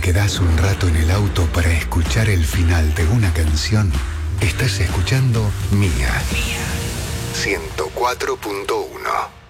quedás un rato en el auto para escuchar el final de una canción, estás escuchando Mía 104.1.